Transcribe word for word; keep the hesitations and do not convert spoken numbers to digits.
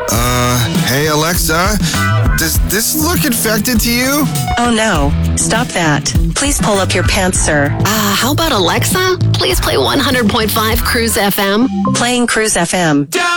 Uh, hey Alexa, does this look infected to you? Oh no, stop that. Please pull up your pants, sir. Uh, how about Alexa? Please play one hundred point five Cruise F M. Playing Cruise F M.